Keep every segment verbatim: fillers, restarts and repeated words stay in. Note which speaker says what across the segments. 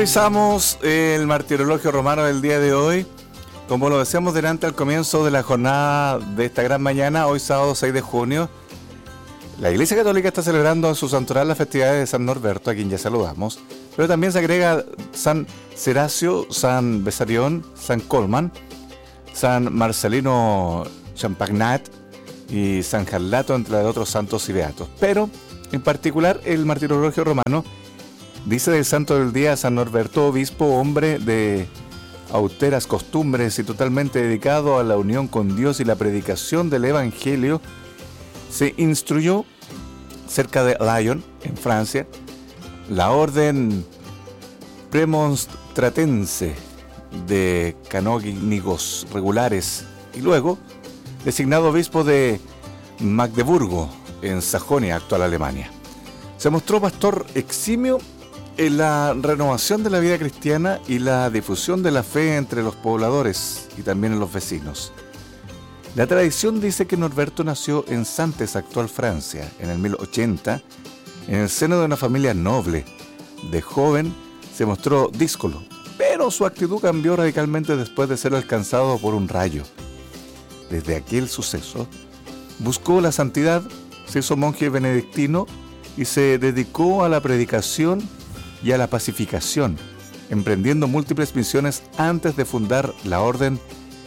Speaker 1: Revisamos el martirologio romano del día de hoy. Como lo decíamos delante al comienzo de la jornada de esta gran mañana, hoy sábado seis de junio, la Iglesia Católica está celebrando en su santoral las festividades de San Norberto, a quien ya saludamos, pero también se agrega San Seracio, San Besarión, San Colman, San Marcelino Champagnat y San Jarlato, entre otros santos y beatos. Pero, en particular, el martirologio romano dice del santo del día San Norberto, obispo, hombre de austeras costumbres y totalmente dedicado a la unión con Dios y la predicación del Evangelio. Se instruyó cerca de Lyon, en Francia, la orden premonstratense de canónigos regulares y luego designado obispo de Magdeburgo, en Sajonia, actual Alemania. Se mostró pastor eximio en la renovación de la vida cristiana y la difusión de la fe entre los pobladores y también en los vecinos. La tradición dice que Norberto nació en Santes, actual Francia, en el mil ochenta, en el seno de una familia noble. De joven se mostró díscolo, pero su actitud cambió radicalmente después de ser alcanzado por un rayo. Desde aquel suceso, buscó la santidad, se hizo monje benedictino y se dedicó a la predicación y a la pacificación, emprendiendo múltiples misiones antes de fundar la orden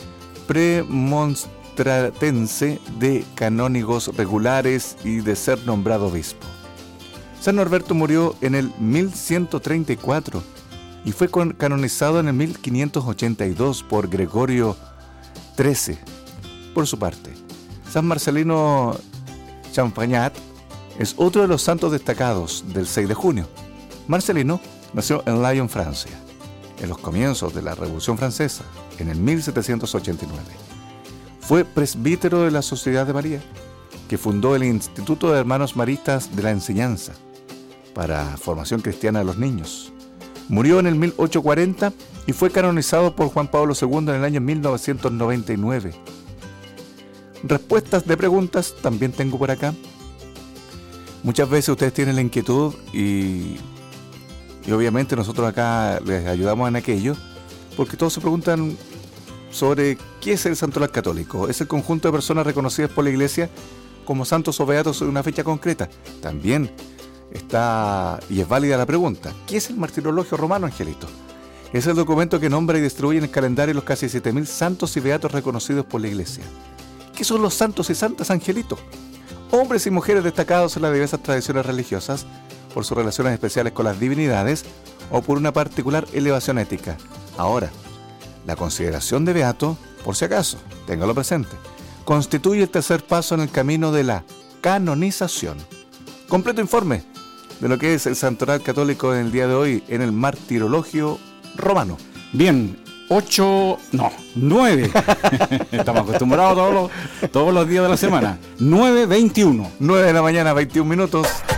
Speaker 1: premonstratense de canónigos regulares y de ser nombrado obispo. San Norberto murió en el mil ciento treinta y cuatro y fue canonizado en el mil quinientos ochenta y dos por Gregorio trece. Por su parte, San Marcelino Champagnat es otro de los santos destacados del seis de junio. Marcelino nació en Lyon, Francia, en los comienzos de la Revolución Francesa, en el mil setecientos ochenta y nueve. Fue presbítero de la Sociedad de María, que fundó el Instituto de Hermanos Maristas de la Enseñanza para formación cristiana de los niños. Murió en el mil ochocientos cuarenta y fue canonizado por Juan Pablo segundo en el año mil novecientos noventa y nueve. Respuestas de preguntas también tengo por acá. Muchas veces ustedes tienen la inquietud y... Y obviamente nosotros acá les ayudamos en aquello, porque todos se preguntan sobre qué es el santoral católico. Es el conjunto de personas reconocidas por la Iglesia como santos o beatos en una fecha concreta. También está, y es válida la pregunta, ¿qué es el martirologio romano, Angelito? Es el documento que nombra y distribuye en el calendario los casi siete mil santos y beatos reconocidos por la Iglesia. ¿Qué son los santos y santas, Angelito? Hombres y mujeres destacados en las diversas tradiciones religiosas, por sus relaciones especiales con las divinidades o por una particular elevación ética. Ahora, la consideración de beato, por si acaso, téngalo presente, constituye el tercer paso en el camino de la canonización. Completo informe de lo que es el santoral católico en el día de hoy en el martirologio romano.
Speaker 2: Bien, ocho, no, nueve. Estamos acostumbrados todos los, todos los días de la semana. nueve veintiuno.
Speaker 1: nueve de la mañana, veintiún minutos.